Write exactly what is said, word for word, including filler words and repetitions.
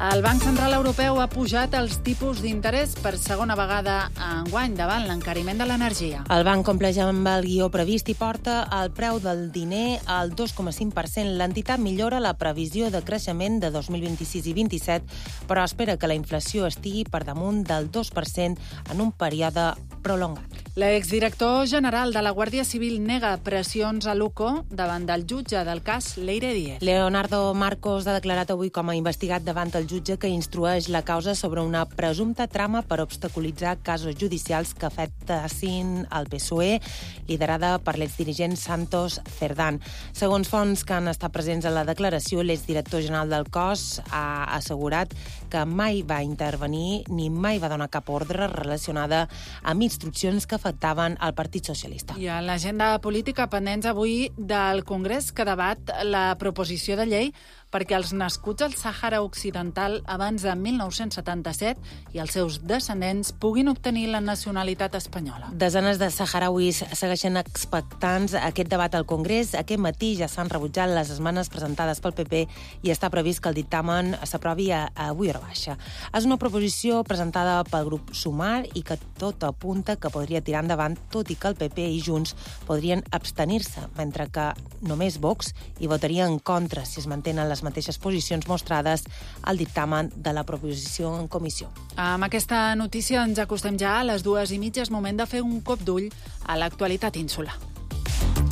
El Banc Central Europeu ha pujat els tipus d'interès per segona vegada enguany davant l'encariment de l'energia. El banc compleix amb el guió previst i porta el preu del diner al dos coma cinc per cent. L'entitat millora la previsió de creixement de dos mil vint-i-sis i vint-i-set, però espera que la inflació estigui per damunt del dos per cent en un període prolongat. L'exdirector general de la Guàrdia Civil nega pressions a l'U C O davant del jutge del cas Leire Díez. Leonardo Marcos ha declarat avui com a investigat davant el jutge que instrueix la causa sobre una presumpta trama per obstaculitzar casos judicials que afectassin el P S O E, liderada per l'exdirigent Santos Cerdán. Segons fonts que han estat presents a la declaració, l'exdirector general del cos ha assegurat que mai va intervenir ni mai va donar cap ordre relacionada amb instruccions que afectaven el Partit Socialista. I a l'agenda política pendents avui del Congrés que debat la proposició de llei perquè els nascuts al Sàhara Occidental abans de mil nou-cents setanta-set i els seus descendents puguin obtenir la nacionalitat espanyola. Desenes de saharauis segueixen expectants aquest debat al Congrés. Aquest matí ja s'han rebutjat les esmenes presentades pel P P i està previst que el dictamen s'aprovi avui hora baixa. És una proposició presentada pel grup Sumar i que tot apunta que podria tirar endavant, tot i que el P P i Junts podrien abstenir-se, mentre que només Vox hi votaria en contra si es mantenen les mateixes posicions mostrades al dictamen de la proposició en comissió. Amb aquesta notícia ens acostem ja a les dues i mitja. És moment de fer un cop d'ull a l'actualitat ínsular.